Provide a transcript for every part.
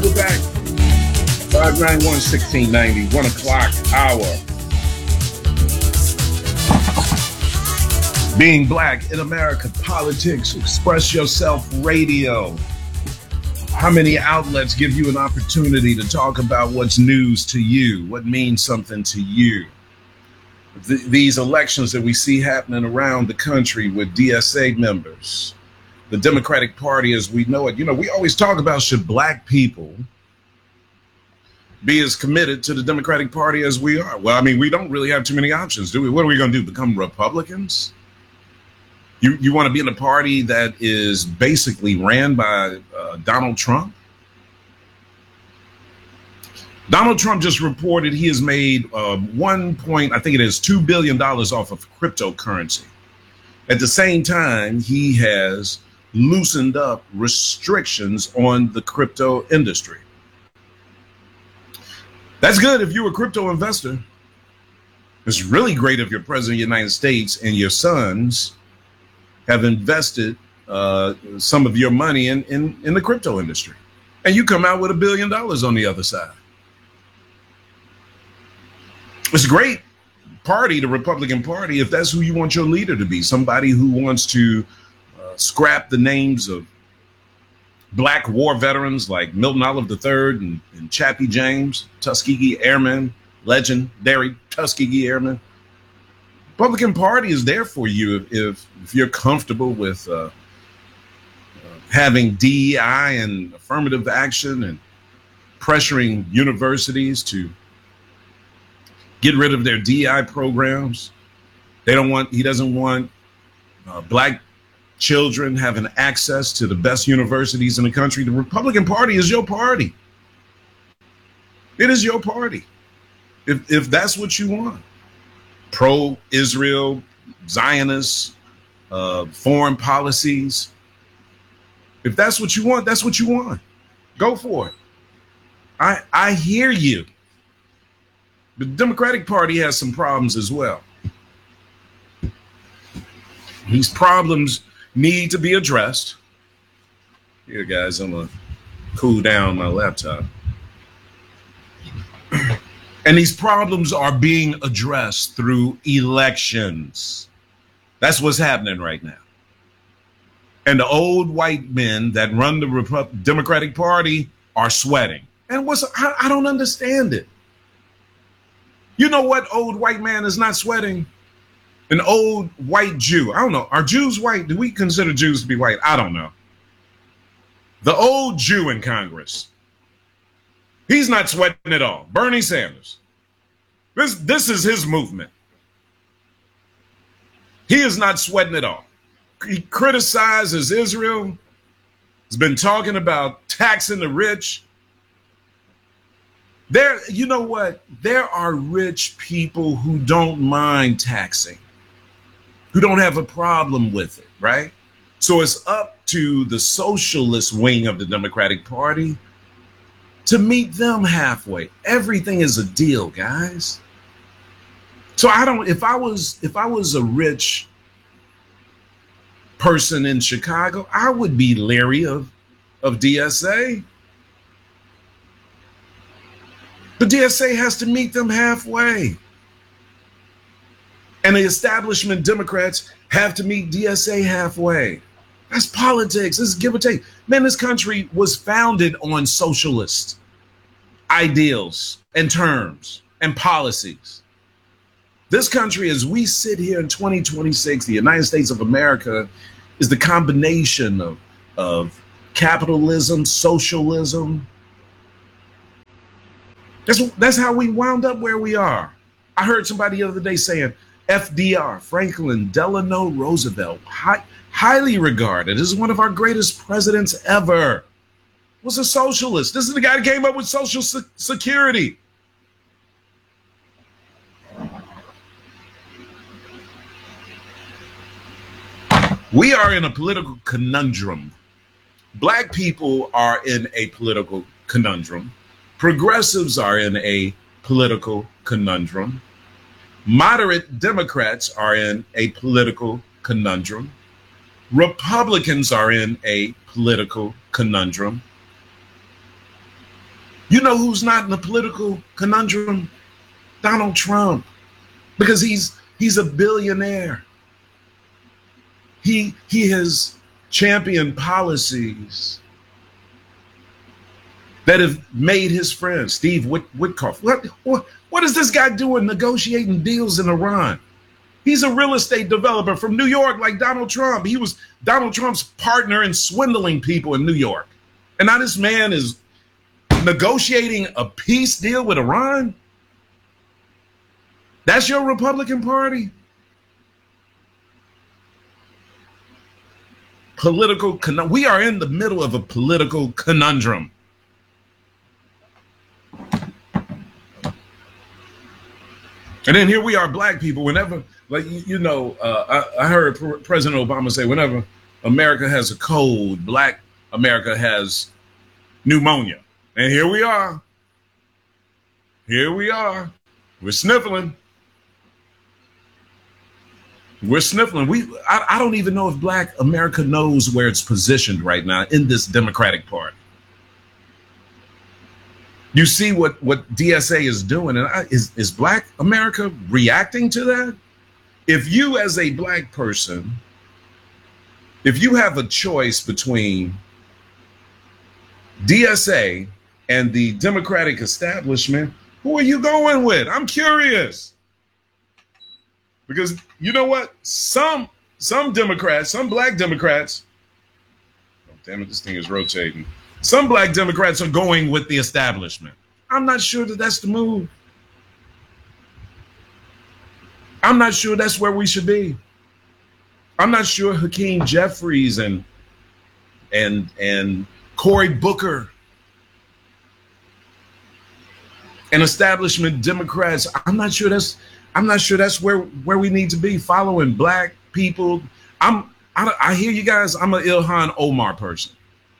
We're back. 591-1690, 1 o'clock hour. Being Black in America, Politics, Express Yourself Radio. How many outlets give you an opportunity to talk about what's news to you, what means something to you? These elections that we see happening around the country with DSA members, the Democratic Party as we know it. You know, we always talk about should Black people be as committed to the Democratic Party as we are. Well, I mean, we don't really have too many options, do we? What are we going to do? Become Republicans? You want to be in a party that is basically ran by Donald Trump? Donald Trump just reported he has made $2 billion off of cryptocurrency. At the same time, he has loosened up restrictions on the crypto industry. That's good if you're a crypto investor. It's really great if you're president of the United States and your sons have invested some of your money in the crypto industry. And you come out with $1 billion on the other side. It's a great party, the Republican Party, if that's who you want your leader to be, somebody who wants to scrap the names of Black war veterans like Milton Olive III and Chappie James, Tuskegee Airmen, legendary Tuskegee Airmen. Republican Party is there for you if you're comfortable with having DEI and affirmative action and pressuring universities to get rid of their DEI programs. He doesn't want Black children having access to the best universities in the country. The Republican Party is your party. It is your party. If that's what you want. Pro-Israel, Zionist, foreign policies. If that's what you want, that's what you want. Go for it. I hear you. The Democratic Party has some problems as well. These problems need to be addressed. Here, guys, I'm going to cool down my laptop. And these problems are being addressed through elections. That's what's happening right now. And the old white men that run the Democratic Party are sweating. And I don't understand it. You know what old white man is not sweating? An old white Jew. I don't know. Are Jews white? Do we consider Jews to be white? I don't know. The old Jew in Congress. He's not sweating at all. Bernie Sanders. This is his movement. He is not sweating at all. He criticizes Israel. He's been talking about taxing the rich. You know what? There are rich people who don't mind taxing, who don't have a problem with it, right? So it's up to the socialist wing of the Democratic Party to meet them halfway. Everything is a deal, guys. So if I was a rich person in Chicago, I would be leery of DSA. But DSA has to meet them halfway. And the establishment Democrats have to meet DSA halfway. That's politics. This is give or take. Man, this country was founded on socialist ideals and terms and policies. This country, as we sit here in 2026, the United States of America, is the combination of capitalism, socialism. That's how we wound up where we are. I heard somebody the other day saying FDR, Franklin Delano Roosevelt, highly regarded as one of our greatest presidents ever, was a socialist. This is the guy that came up with Social Security. We are in a political conundrum. Black people are in a political conundrum. Progressives are in a political conundrum. Moderate Democrats are in a political conundrum. Republicans are in a political conundrum. You know who's not in the political conundrum? Donald Trump, because he's a billionaire. He has championed policies that have made his friend Steve Witkoff. What is this guy doing negotiating deals in Iran? He's a real estate developer from New York, like Donald Trump. He was Donald Trump's partner in swindling people in New York. And now this man is negotiating a peace deal with Iran? That's your Republican Party? We are in the middle of a political conundrum. And then here we are, black people, whenever, like, I heard President Obama say, whenever America has a cold, black America has pneumonia. And here we are. Here we are. We're sniffling. We're sniffling. I don't even know if black America knows where it's positioned right now in this Democratic Party. You see what DSA is doing, and is black America reacting to that? If you as a black person, if you have a choice between DSA and the Democratic establishment, who are you going with? I'm curious. Because you know what? Some Democrats, some black Democrats, oh, damn it, this thing is rotating. Some black Democrats are going with the establishment. I'm not sure that that's the move. I'm not sure that's where we should be. I'm not sure Hakeem Jeffries and Cory Booker and establishment Democrats, I'm not sure that's where we need to be, following black people. I hear you guys, I'm an Ilhan Omar person.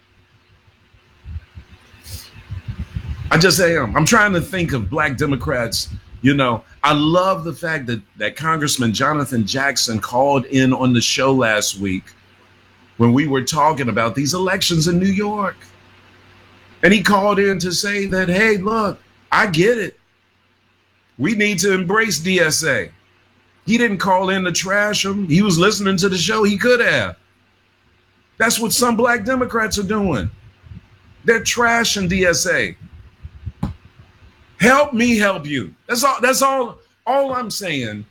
I just am. I'm trying to think of black Democrats. I love the fact that Congressman Jonathan Jackson called in on the show last week when we were talking about these elections in New York. And he called in to say that, hey, look, I get it. We need to embrace DSA. He didn't call in to trash him. He was listening to the show. He could have. That's what some black Democrats are doing. They're trashing DSA. Help me help you. That's all I'm saying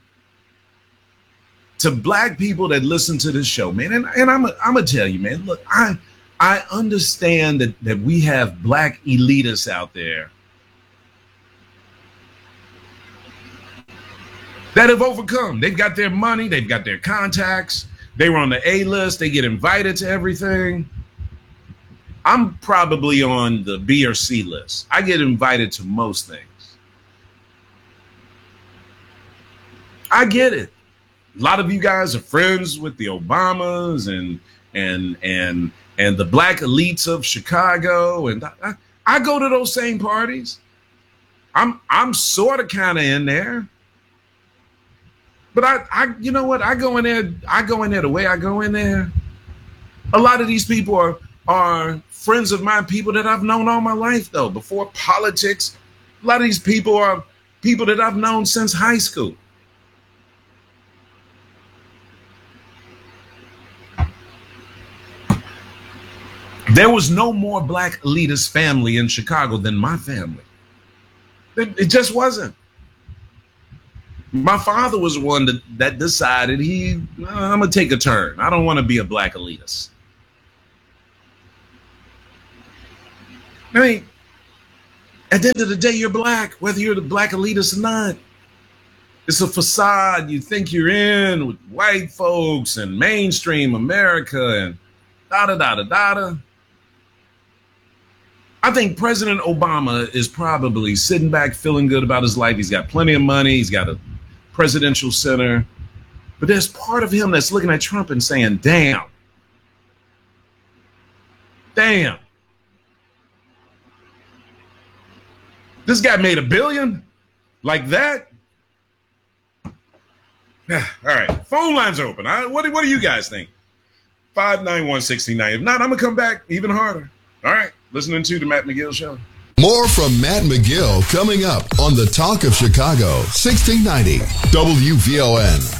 to black people that listen to this show, man. And I'm gonna tell you, man, look, I understand that we have black elitists out there that have overcome. They've got their money, they've got their contacts, they were on the A-list, they get invited to everything. I'm probably on the B or C list. I get invited to most things. I get it. A lot of you guys are friends with the Obamas and the black elites of Chicago, and I go to those same parties. I'm sort of kind of in there. But I you know what? I go in there the way I go in there. A lot of these people are friends of mine, people that I've known all my life, though, before politics. A lot of these people are people that I've known since high school. There was no more black elitist family in Chicago than my family. It just wasn't. My father was one that decided I'm going to take a turn. I don't want to be a black elitist. I mean, at the end of the day, you're black, whether you're the black elitist or not. It's a facade you think you're in with white folks and mainstream America and da-da-da-da-da-da. I think President Obama is probably sitting back feeling good about his life. He's got plenty of money. He's got a presidential center. But there's part of him that's looking at Trump and saying, damn. This guy made $1 billion like that. All right. Phone lines are open. What do you guys think? 591-69. If not, I'm going to come back even harder. All right. Listening to the Matt McGill Show. More from Matt McGill coming up on the Talk of Chicago, 1690 WVON.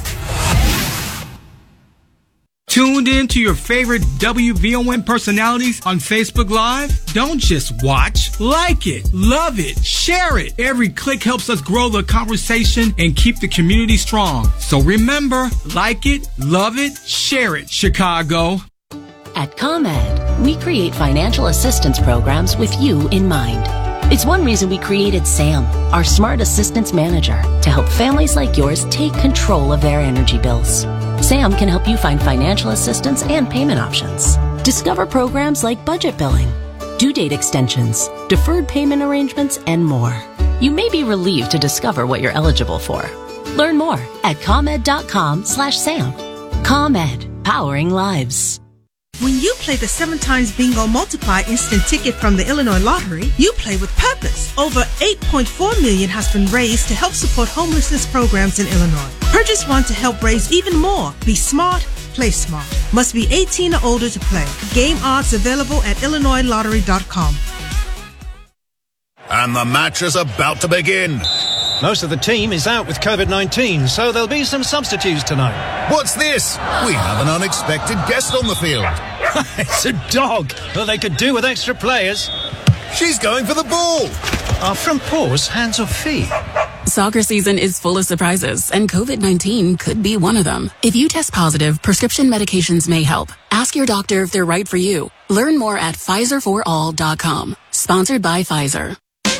Tuned in to your favorite WVON personalities on Facebook Live? Don't just watch, like it, love it, share it. Every click helps us grow the conversation and keep the community strong. So remember, like it, love it, share it, Chicago. At ComEd, we create financial assistance programs with you in mind. It's one reason we created SAM, our smart assistance manager, to help families like yours take control of their energy bills. SAM can help you find financial assistance and payment options. Discover programs like budget billing, due date extensions, deferred payment arrangements, and more. You may be relieved to discover what you're eligible for. Learn more at ComEd.com/SAM. ComEd, powering lives. When you play the 7 times Bingo Multiply instant ticket from the Illinois Lottery, you play with purpose. Over $8.4 million has been raised to help support homelessness programs in Illinois. Purchase one to help raise even more. Be smart, play smart. Must be 18 or older to play. Game odds available at IllinoisLottery.com. And the match is about to begin. Most of the team is out with COVID-19, so there'll be some substitutes tonight. What's this? We have an unexpected guest on the field. It's a dog. Well, they could do with extra players. She's going for the ball. Are front paws hands or feet? Soccer season is full of surprises, and COVID-19 could be one of them. If you test positive, prescription medications may help. Ask your doctor if they're right for you. Learn more at PfizerForAll.com. Sponsored by Pfizer.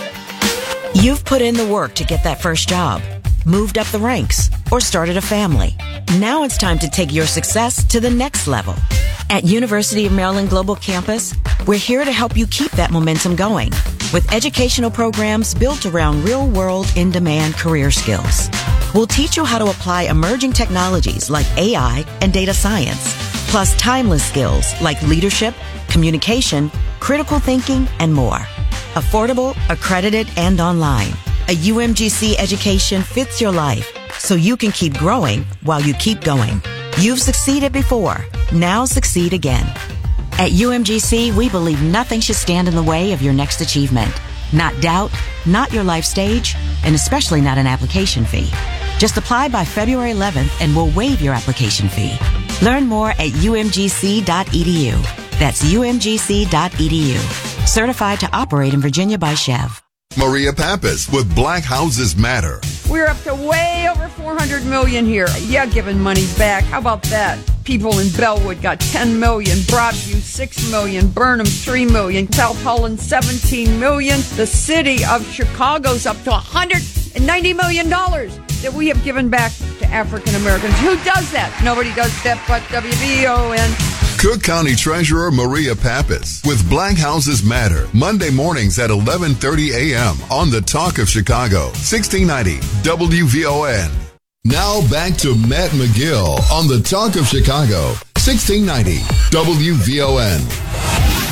You've put in the work to get that first job, moved up the ranks, or started a family. Now it's time to take your success to the next level. At University of Maryland Global Campus, we're here to help you keep that momentum going with educational programs built around real-world, in-demand career skills. We'll teach you how to apply emerging technologies like AI and data science, plus timeless skills like leadership, communication, critical thinking, and more. Affordable, accredited, and online. A UMGC education fits your life so you can keep growing while you keep going. You've succeeded before. Now succeed again. At UMGC, we believe nothing should stand in the way of your next achievement. Not doubt, not your life stage, and especially not an application fee. Just apply by February 11th and we'll waive your application fee. Learn more at umgc.edu. That's umgc.edu. Certified to operate in Virginia by Chev. Maria Pappas with Black Houses Matter. We're up to way over $400 million here. Yeah, giving money back. How about that? People in Bellwood got $10 million, Broadview $6 million, Burnham $3 million, South Holland $17 million. The city of Chicago's up to $190 million that we have given back to African Americans. Who does that? Nobody does that but WVON. Cook County Treasurer Maria Pappas with Black Houses Matter, Monday mornings at 11:30 a.m. on the Talk of Chicago, 1690 WVON. Now back to Matt McGill on the Talk of Chicago, 1690 WVON.